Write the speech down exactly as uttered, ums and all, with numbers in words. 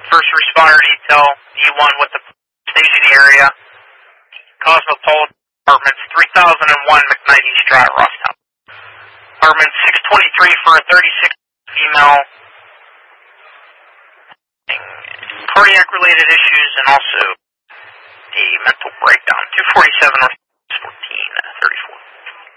First responder detail, E one with the staging area, Cosmopolitan Apartments, three thousand one McKnight East Drive, Rostown. Apartment six twenty-three for a thirty-six female, cardiac-related issues, and also a mental breakdown. two forty-seven or fourteen thirty-four.